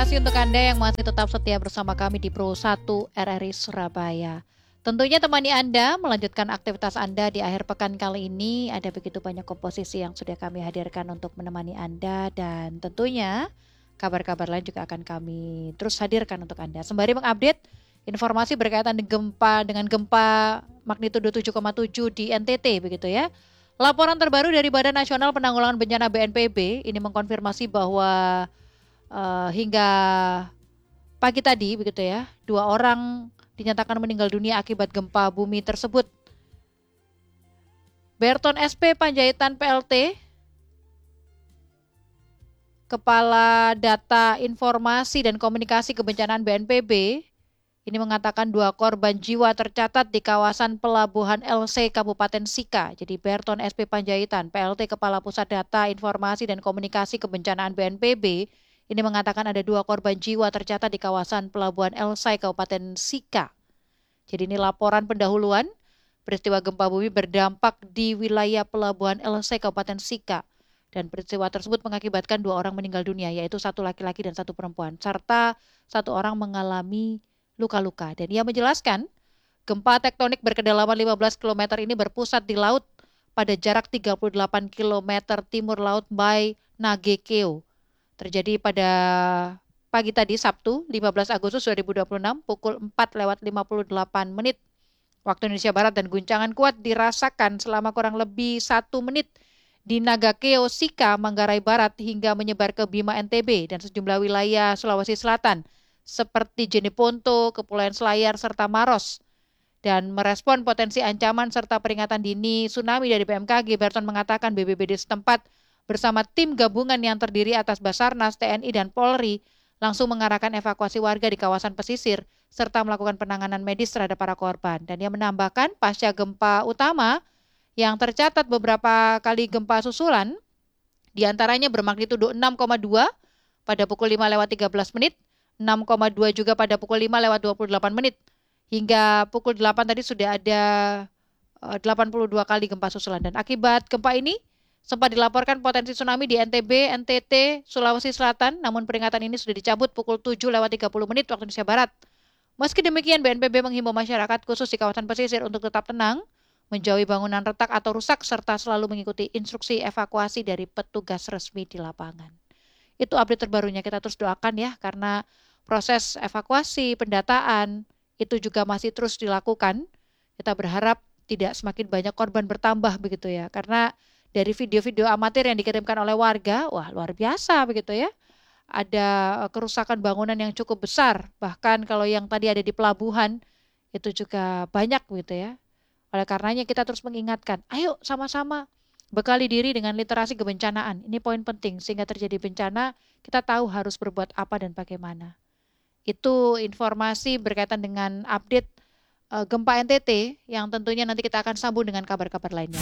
kasih untuk Anda yang masih tetap setia bersama kami di Pro 1 RRI Surabaya. Tentunya temani Anda melanjutkan aktivitas Anda di akhir pekan kali ini. Ada begitu banyak komposisi yang sudah kami hadirkan untuk menemani Anda. Dan tentunya kabar-kabar lain juga akan kami terus hadirkan untuk Anda. Sembari mengupdate informasi berkaitan dengan gempa magnitudo 7,7 di NTT begitu ya. Laporan terbaru dari Badan Nasional Penanggulangan Bencana BNPB ini mengkonfirmasi bahwa hingga pagi tadi begitu ya, 2 orang dinyatakan meninggal dunia akibat gempa bumi tersebut. Berton SP Panjaitan PLT, Kepala Data Informasi dan Komunikasi Kebencanaan BNPB, ini mengatakan 2 korban jiwa tercatat di kawasan Pelabuhan LC Kabupaten Sika. Jadi Berton SP Panjaitan PLT Kepala Pusat Data Informasi dan Komunikasi Kebencanaan BNPB ini mengatakan ada 2 korban jiwa tercatat di kawasan Pelabuhan LC Kabupaten Sika. Jadi ini laporan pendahuluan peristiwa gempa bumi berdampak di wilayah Pelabuhan LC Kabupaten Sika. Dan peristiwa tersebut mengakibatkan 2 orang meninggal dunia, yaitu 1 laki-laki dan 1 perempuan, serta 1 orang mengalami luka-luka. Dan ia menjelaskan, gempa tektonik berkedalaman 15 km ini berpusat di laut pada jarak 38 km timur laut Bay Nagekeo. Terjadi pada pagi tadi Sabtu 15 Agustus 2026 pukul 4:58 waktu Indonesia Barat, dan guncangan kuat dirasakan selama kurang lebih 1 menit di Nagakeo, Sika, Manggarai Barat hingga menyebar ke Bima NTB dan sejumlah wilayah Sulawesi Selatan seperti Jeneponto, Kepulauan Selayar serta Maros. Dan merespon potensi ancaman serta peringatan dini tsunami dari BMKG, Berton mengatakan BPBD setempat bersama tim gabungan yang terdiri atas Basarnas, TNI, dan Polri langsung mengarahkan evakuasi warga di kawasan pesisir serta melakukan penanganan medis terhadap para korban. Dan dia menambahkan pasca gempa utama yang tercatat beberapa kali gempa susulan, diantaranya bermagnitudo 6,2 pada pukul 5:13, 6,2 juga pada pukul 5:28, hingga pukul 8 tadi sudah ada 82 kali gempa susulan. Dan akibat gempa ini sempat dilaporkan potensi tsunami di NTB, NTT, Sulawesi Selatan, namun peringatan ini sudah dicabut pukul 7:30 waktu Indonesia Barat. Meski demikian, BNPB menghimbau masyarakat khusus di kawasan pesisir untuk tetap tenang, menjauhi bangunan retak atau rusak, serta selalu mengikuti instruksi evakuasi dari petugas resmi di lapangan. Itu update terbarunya, kita terus doakan ya, karena proses evakuasi, pendataan, itu juga masih terus dilakukan. Kita berharap tidak semakin banyak korban bertambah begitu ya, karena dari video-video amatir yang dikirimkan oleh warga, wah luar biasa begitu ya. Ada kerusakan bangunan yang cukup besar, bahkan kalau yang tadi ada di pelabuhan, itu juga banyak gitu ya. Oleh karenanya kita terus mengingatkan, ayo sama-sama bekali diri dengan literasi kebencanaan. Ini poin penting, sehingga terjadi bencana, kita tahu harus berbuat apa dan bagaimana. Itu informasi berkaitan dengan update gempa NTT, yang tentunya nanti kita akan sambung dengan kabar-kabar lainnya.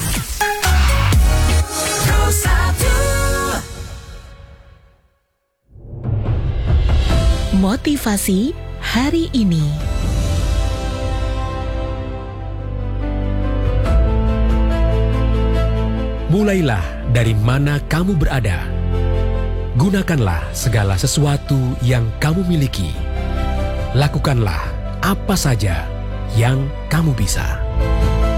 Motivasi hari ini. Mulailah dari mana kamu berada. Gunakanlah segala sesuatu yang kamu miliki. Lakukanlah apa saja yang kamu bisa.